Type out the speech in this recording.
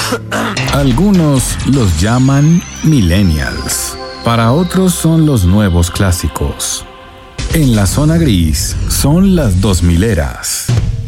Algunos los llaman millennials. Para otros son los nuevos clásicos. En la zona gris son las 2000eras.